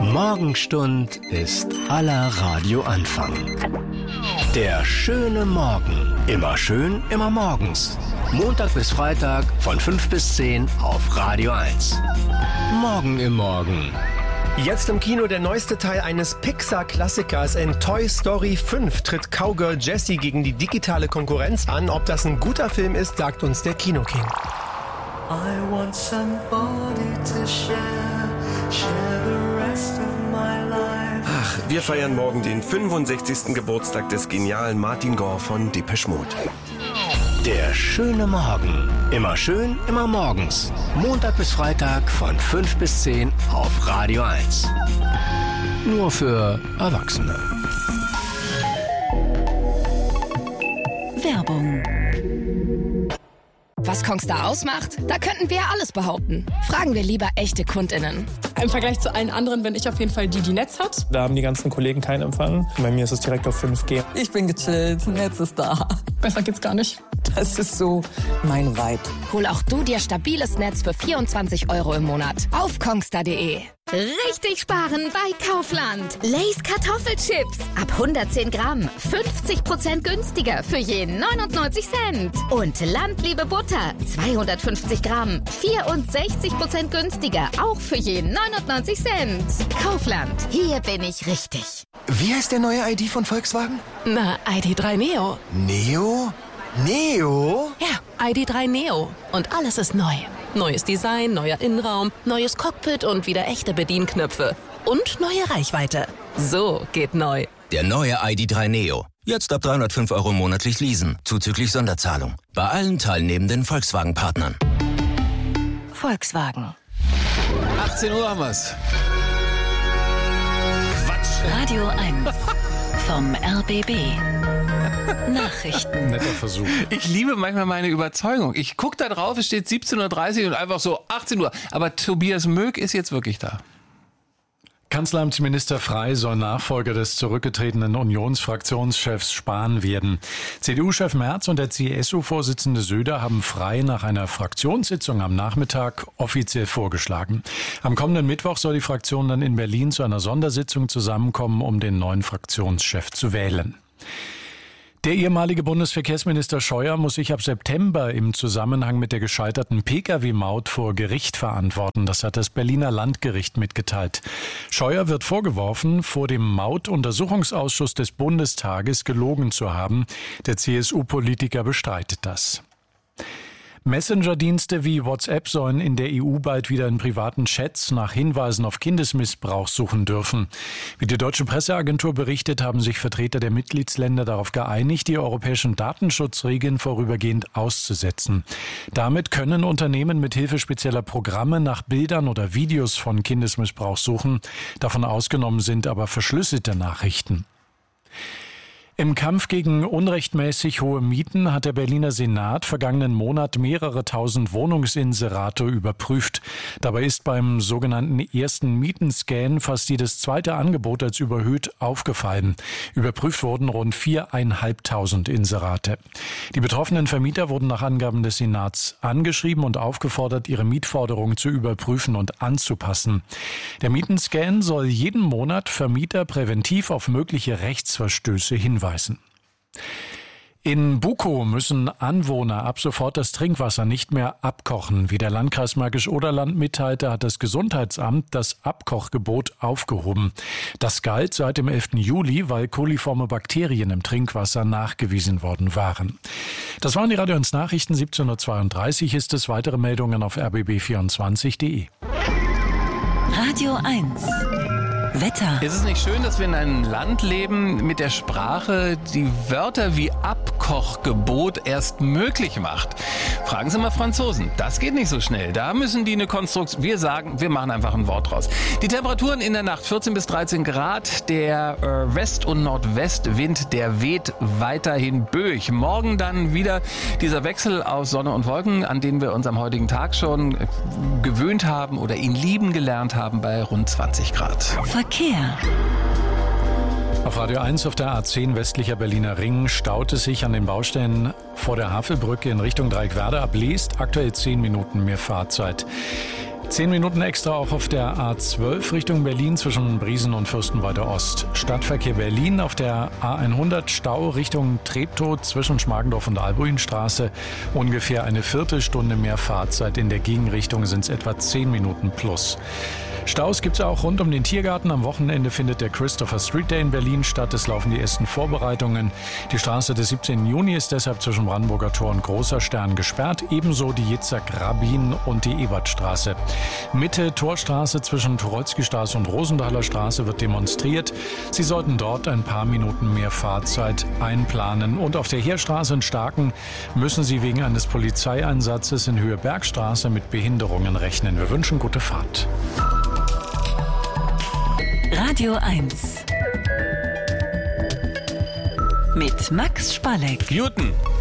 Morgenstund ist aller Radioanfang. Der schöne Morgen. Immer schön, immer morgens. Montag bis Freitag von 5 bis 10 auf Radio 1. Morgen im Morgen. Jetzt im Kino der neueste Teil eines Pixar-Klassikers. In Toy Story 5 tritt Cowgirl Jessie gegen die digitale Konkurrenz an. Ob das ein guter Film ist, sagt uns der Kinoking. I want somebody to share the rest of my life. Ach, wir feiern morgen den 65. Geburtstag des genialen Martin Gore von Depeche Mode. Der schöne Morgen. Immer schön, immer morgens. Montag bis Freitag von 5 bis 10 auf Radio 1. Nur für Erwachsene. Werbung. Was Kongstar ausmacht? Da könnten wir alles behaupten. Fragen wir lieber echte KundInnen. Im Vergleich zu allen anderen bin ich auf jeden Fall die Netz hat. Da haben die ganzen Kollegen keinen Empfang. Bei mir ist es direkt auf 5G. Ich bin gechillt, Netz ist da. Besser geht's gar nicht. Das ist so mein Vibe. Hol auch du dir stabiles Netz für 24 € im Monat auf kongstar.de. Richtig sparen bei Kaufland. Lay's Kartoffelchips. Ab 110 Gramm. 50% günstiger für je 99 Cent. Und Landliebe Butter. 250 Gramm. 64% günstiger. Auch für je 99 Cent. Kaufland. Hier bin ich richtig. Wie heißt der neue ID von Volkswagen? Na, ID.3 Neo. Neo? Neo? Ja, ID.3 Neo. Und alles ist neu. Neues Design, neuer Innenraum, neues Cockpit und wieder echte Bedienknöpfe. Und neue Reichweite. So geht neu. Der neue ID.3 Neo. Jetzt ab 305 € monatlich leasen, zuzüglich Sonderzahlung. Bei allen teilnehmenden Volkswagen-Partnern. Volkswagen. 18 Uhr haben wir's. Radio 1 vom RBB. Nachrichten. Netter Versuch. Ich liebe manchmal meine Überzeugung. Ich gucke da drauf, es steht 17:30 Uhr und einfach so 18 Uhr. Aber Tobias Möck ist jetzt wirklich da. Kanzleramtsminister Frey soll Nachfolger des zurückgetretenen Unionsfraktionschefs Spahn werden. CDU-Chef Merz und der CSU-Vorsitzende Söder haben Frey nach einer Fraktionssitzung am Nachmittag offiziell vorgeschlagen. Am kommenden Mittwoch soll die Fraktion dann in Berlin zu einer Sondersitzung zusammenkommen, um den neuen Fraktionschef zu wählen. Der ehemalige Bundesverkehrsminister Scheuer muss sich ab September im Zusammenhang mit der gescheiterten Pkw-Maut vor Gericht verantworten. Das hat das Berliner Landgericht mitgeteilt. Scheuer wird vorgeworfen, vor dem Mautuntersuchungsausschuss des Bundestages gelogen zu haben. Der CSU-Politiker bestreitet das. Messenger-Dienste wie WhatsApp sollen in der EU bald wieder in privaten Chats nach Hinweisen auf Kindesmissbrauch suchen dürfen. Wie die deutsche Presseagentur berichtet, haben sich Vertreter der Mitgliedsländer darauf geeinigt, die europäischen Datenschutzregeln vorübergehend auszusetzen. Damit können Unternehmen mit Hilfe spezieller Programme nach Bildern oder Videos von Kindesmissbrauch suchen. Davon ausgenommen sind aber verschlüsselte Nachrichten. Im Kampf gegen unrechtmäßig hohe Mieten hat der Berliner Senat vergangenen Monat mehrere tausend Wohnungsinserate überprüft. Dabei ist beim sogenannten ersten Mietenscan fast jedes zweite Angebot als überhöht aufgefallen. Überprüft wurden rund 4.500 Inserate. Die betroffenen Vermieter wurden nach Angaben des Senats angeschrieben und aufgefordert, ihre Mietforderungen zu überprüfen und anzupassen. Der Mietenscan soll jeden Monat Vermieter präventiv auf mögliche Rechtsverstöße hinweisen. In Bukow müssen Anwohner ab sofort das Trinkwasser nicht mehr abkochen. Wie der Landkreis Märkisch-Oderland mitteilte, hat das Gesundheitsamt das Abkochgebot aufgehoben. Das galt seit dem 11. Juli, weil koliforme Bakterien im Trinkwasser nachgewiesen worden waren. Das waren die Radio 1 Nachrichten. 17:32 Uhr ist es. Weitere Meldungen auf rbb24.de. Radio 1 Wetter. Ist es nicht schön, dass wir in einem Land leben mit der Sprache, die Wörter wie Abkochgebot erst möglich macht? Fragen Sie mal Franzosen. Das geht nicht so schnell. Da müssen die eine Konstruktion. Wir sagen, wir machen einfach ein Wort draus. Die Temperaturen in der Nacht 14 bis 13 Grad. Der West- und Nordwestwind, der weht weiterhin böig. Morgen dann wieder dieser Wechsel aus Sonne und Wolken, an den wir uns am heutigen Tag schon gewöhnt haben oder ihn lieben gelernt haben, bei rund 20 Grad. Verkehr. Auf Radio 1 auf der A10 westlicher Berliner Ring staut es sich an den Baustellen vor der Havelbrücke in Richtung Dreieckwerder ab Leest. Aktuell 10 Minuten mehr Fahrzeit. 10 Minuten extra auch auf der A12 Richtung Berlin zwischen Briesen und Fürstenwalde Ost. Stadtverkehr Berlin auf der A100 Stau Richtung Treptow zwischen Schmargendorf und Albuinstraße. Ungefähr eine Viertelstunde mehr Fahrzeit. In der Gegenrichtung sind es etwa 10 Minuten plus. Staus gibt es auch rund um den Tiergarten. Am Wochenende findet der Christopher Street Day in Berlin statt. Es laufen die ersten Vorbereitungen. Die Straße des 17. Juni ist deshalb zwischen Brandenburger Tor und Großer Stern gesperrt. Ebenso die Jitzak-Rabin und die Ebertstraße. Mitte Torstraße zwischen Tucholsky-Straße und Rosenthaler Straße wird demonstriert. Sie sollten dort ein paar Minuten mehr Fahrzeit einplanen. Und auf der Heerstraße in Starken müssen Sie wegen eines Polizeieinsatzes in Höhe Bergstraße mit Behinderungen rechnen. Wir wünschen gute Fahrt. Radio 1 mit Max Spalleck. Guten.